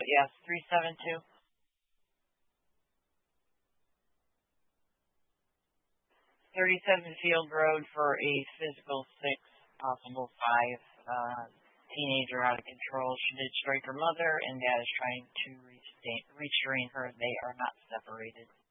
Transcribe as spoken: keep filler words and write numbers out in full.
yes, three seven two. thirty-seven Field Road for a physical six, possible five. Uh, teenager out of control. She did strike her mother, and dad is trying to restrain, restrain her. They are not separated.